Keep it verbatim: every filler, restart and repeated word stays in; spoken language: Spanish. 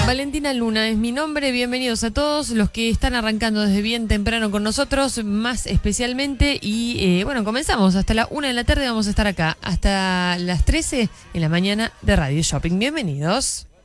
Valentina Luna es mi nombre, bienvenidos a todos los que están arrancando desde bien temprano con nosotros, más especialmente, y eh, bueno, comenzamos hasta la una de la tarde, vamos a estar acá hasta las trece en la mañana de Radio Shopping. Bienvenidos.